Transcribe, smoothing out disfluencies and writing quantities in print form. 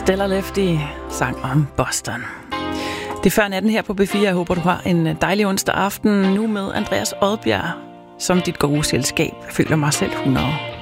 Stella Lefty sang om Boston. Det er før natten her på B4. Jeg håber, du har en dejlig onsdag aften nu med Andreas Odbjerg som dit gode selskab. Jeg føler mig selv 100.